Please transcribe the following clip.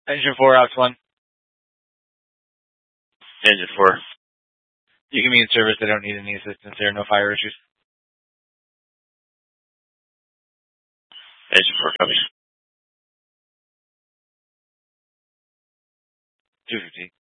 Engine 4, Ops 1. Engine 4. You can be in service. I don't need any assistance. There are no fire issues. Engine 4 coming. 250.